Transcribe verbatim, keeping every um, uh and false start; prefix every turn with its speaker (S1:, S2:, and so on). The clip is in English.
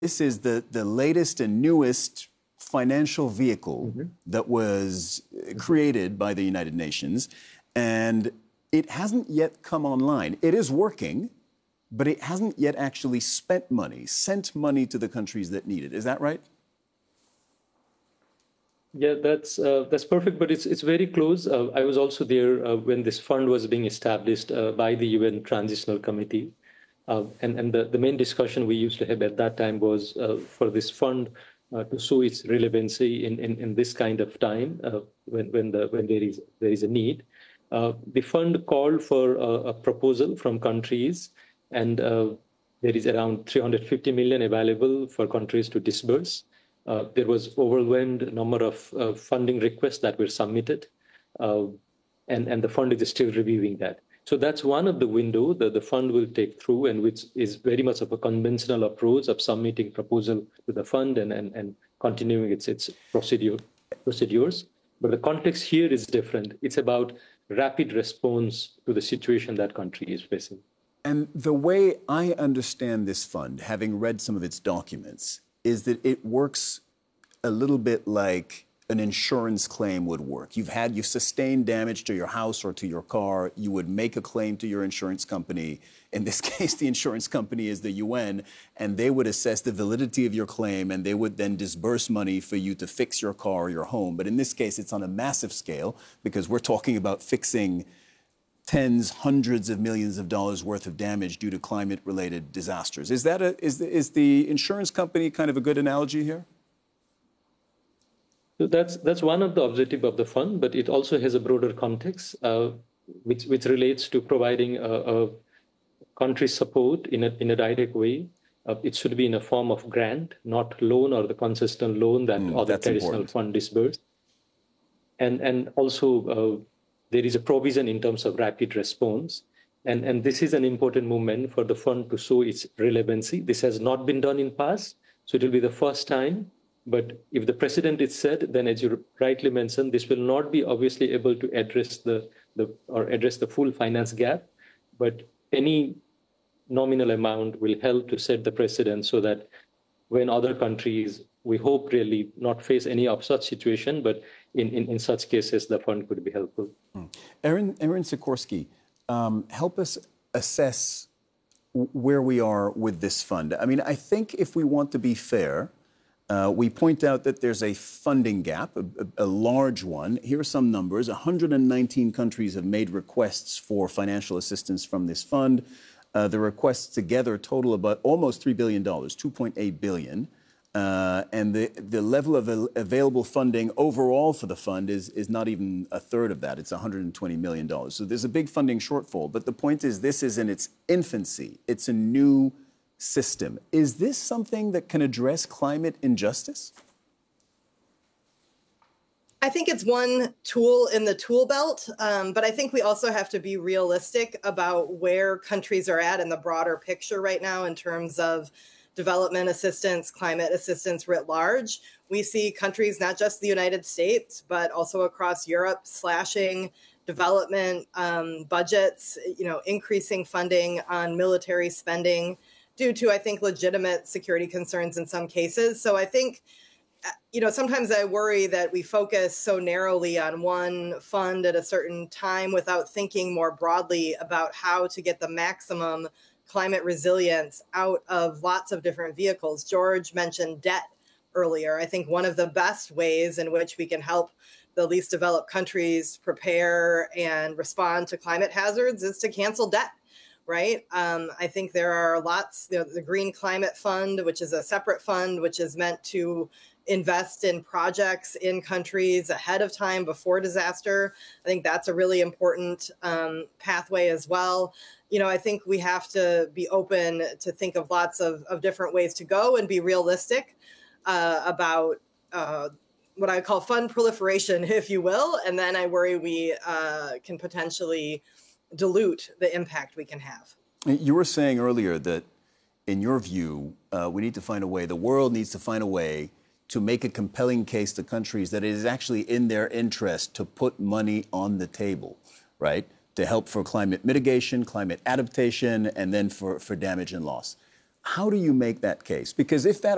S1: This is the, the latest and newest financial vehicle mm-hmm. that was created by the United Nations, and it hasn't yet come online. It is working, but it hasn't yet actually spent money, sent money to the countries that need it. Is that right?
S2: Yeah, that's uh, that's perfect, but it's it's very close. Uh, I was also there uh, when this fund was being established uh, by the U N Transitional Committee. Uh, and and the, the main discussion we used to have at that time was uh, for this fund uh, to show its relevancy in, in, in this kind of time uh, when when the when there is there is a need. Uh, the fund called for a, a proposal from countries, and uh, there is around three hundred fifty million available for countries to disburse. Uh, there was overwhelmed number of uh, funding requests that were submitted, uh, and and the fund is still reviewing that. So that's one of the window that the fund will take through, and which is very much of a conventional approach of submitting proposal to the fund and, and, and continuing its its procedure procedures. But the context here is different. It's about rapid response to the situation that country is facing.
S1: And the way I understand this fund, having read some of its documents, is that it works a little bit like an insurance claim would work. You've had, you've sustained damage to your house or to your car. You would make a claim to your insurance company. In this case, the insurance company is the U N, and they would assess the validity of your claim, and they would then disburse money for you to fix your car or your home. But in this case, it's on a massive scale because we're talking about fixing tens, hundreds of millions of dollars worth of damage due to climate-related disasters. Is that a, is the, is the insurance company kind of a good analogy here?
S2: So that's that's one of the objectives of the fund, but it also has a broader context, uh, which which relates to providing a, a country support in a in a direct way. Uh, it should be in a form of grant, not loan or the consistent loan that mm, other traditional important. fund disburse. And and also uh, there is a provision in terms of rapid response, and and this is an important movement for the fund to show its relevancy. This has not been done in past, so it will be the first time. But if the precedent is set, then as you rightly mentioned, this will not be obviously able to address the, the or address the full finance gap, but any nominal amount will help to set the precedent so that when other countries, we hope really not face any of such situation, but in, in, in such cases, the fund could be helpful.
S1: Mm. Erin, Erin Sikorski, um, help us assess where we are with this fund. I mean, I think if we want to be fair, Uh, we point out that there's a funding gap, a, a large one. Here are some numbers. one hundred nineteen countries have made requests for financial assistance from this fund. Uh, the requests together total about almost three billion dollars, two point eight billion dollars. Uh, and the, the level of available funding overall for the fund is, is not even a third of that. It's one hundred twenty million dollars. So there's a big funding shortfall. But the point is, this is in its infancy. It's a new system. Is this something that can address climate injustice?
S3: I think it's one tool in the tool belt, um, but I think we also have to be realistic about where countries are at in the broader picture right now in terms of development assistance, climate assistance writ large. We see countries, not just the United States, but also across Europe, slashing development um, budgets, you know, increasing funding on military spending, due to, I think, legitimate security concerns in some cases. So I think, you know, sometimes I worry that we focus so narrowly on one fund at a certain time without thinking more broadly about how to get the maximum climate resilience out of lots of different vehicles. George mentioned debt earlier. I think one of the best ways in which we can help the least developed countries prepare and respond to climate hazards is to cancel debt. Right. Um, I think there are lots, you know, the Green Climate Fund, which is a separate fund, which is meant to invest in projects in countries ahead of time before disaster. I think that's a really important um, pathway as well. You know, I think we have to be open to think of lots of, of different ways to go and be realistic uh, about uh, what I call fund proliferation, if you will. And then I worry we uh, can potentially dilute the impact we can have.
S1: You were saying earlier that, in your view, uh, we need to find a way, the world needs to find a way to make a compelling case to countries that it is actually in their interest to put money on the table, right, to help for climate mitigation, climate adaptation, and then for, for damage and loss. How do you make that case? Because if that